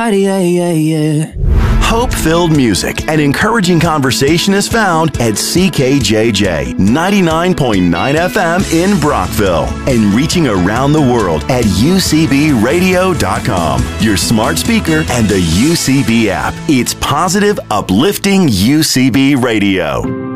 Yeah, yeah, yeah. Hope-filled music and encouraging conversation is found at CKJJ 99.9 FM in Brockville and reaching around the world at UCBradio.com, your smart speaker and the UCB app. It's positive, uplifting UCB Radio.